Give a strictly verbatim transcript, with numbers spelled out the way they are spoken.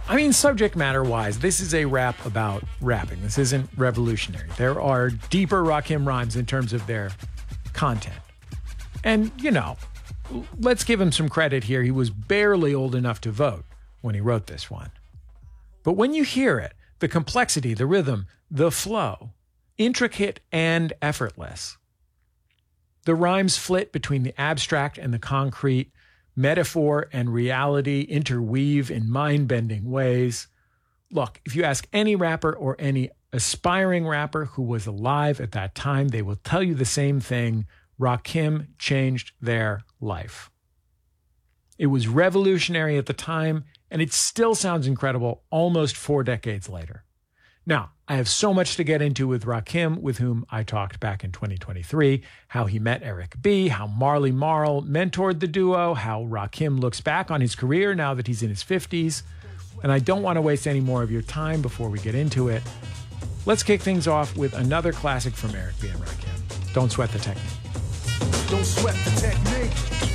I mean, subject matter-wise, this is a rap about rapping. This isn't revolutionary. There are deeper Rakim rhymes in terms of their content. And, you know, let's give him some credit here. He was barely old enough to vote when he wrote this one. But when you hear it, the complexity, the rhythm, the flow, intricate and effortless. The rhymes flit between the abstract and the concrete, metaphor and reality interweave in mind-bending ways. Look, if you ask any rapper or any aspiring rapper who was alive at that time, they will tell you the same thing. Rakim changed their life. It was revolutionary at the time, and it still sounds incredible almost four decades later. Now, I have so much to get into with Rakim, with whom I talked back in twenty twenty-three, how he met Eric B., how Marley Marl mentored the duo, how Rakim looks back on his career now that he's in his fifties. And I don't want to waste any more of your time before we get into it. Let's kick things off with another classic from Eric B. and Rakim. Don't Sweat the Technique. Don't sweat the technique.